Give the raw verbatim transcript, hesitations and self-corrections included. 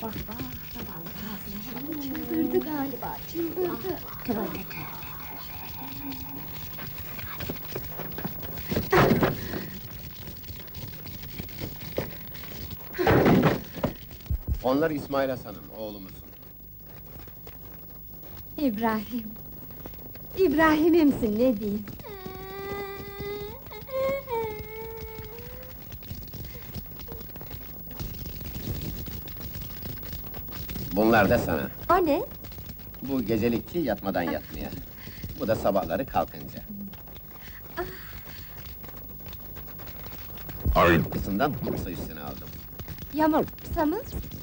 Çıldırdı galiba, çıldırdı. Onlar İsmail Hasan'ın, oğlumuzun. İbrahim. İbrahim'imsin, ne diyeyim? Bunlar da sana. O ne? Bu gecelikti, yatmadan yatmaya. Bu da sabahları kalkınca. Aynısından Bursa üstüne aldım. Yamursa mı?